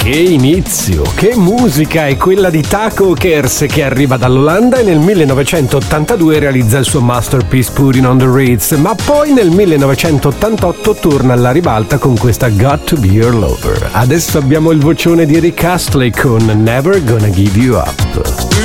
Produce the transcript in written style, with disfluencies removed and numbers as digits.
Che inizio, che musica è quella di Taco Kers, che arriva dall'Olanda e nel 1982 realizza il suo masterpiece Putting on the Ritz, ma poi nel 1988 torna alla ribalta con questa Got to Be Your Lover. Adesso abbiamo il vocione di Rick Astley con Never Gonna Give You Up.